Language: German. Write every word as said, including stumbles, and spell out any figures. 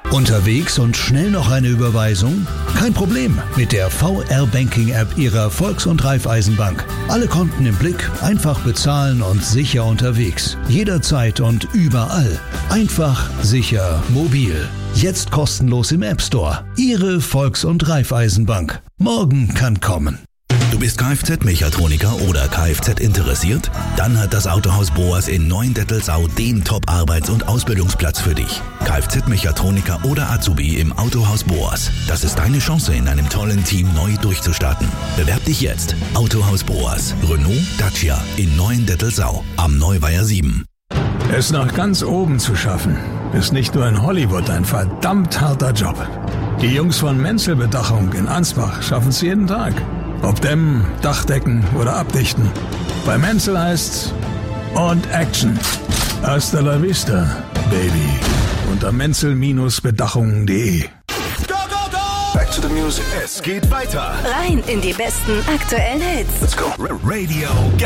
Unterwegs und schnell noch eine Überweisung? Kein Problem mit der V R-Banking-App Ihrer Volks- und Raiffeisenbank. Alle Konten im Blick, einfach bezahlen und sicher unterwegs. Jederzeit und überall. Einfach, sicher, mobil. Jetzt kostenlos im App Store. Ihre Volks- und Raiffeisenbank. Morgen kann kommen. Du bist Kfz-Mechatroniker oder Kfz interessiert? Dann hat das Autohaus Boas in Neuendettelsau den Top-Arbeits- und Ausbildungsplatz für dich. Kfz-Mechatroniker oder Azubi im Autohaus Boas. Das ist deine Chance, in einem tollen Team neu durchzustarten. Bewerb dich jetzt. Autohaus Boas. Renault, Dacia in Neuendettelsau am Neuweiher sieben. Es nach ganz oben zu schaffen, ist nicht nur in Hollywood ein verdammt harter Job. Die Jungs von Menzel Bedachung in Ansbach schaffen es jeden Tag. Ob dämmen, Dachdecken oder abdichten. Bei Menzel heißt's und Action. Hasta la vista, baby. Unter menzel Bedachung punkt de. Go, go, go! Back to the music. Es geht weiter. Rein in die besten aktuellen Hits. Let's go. Radio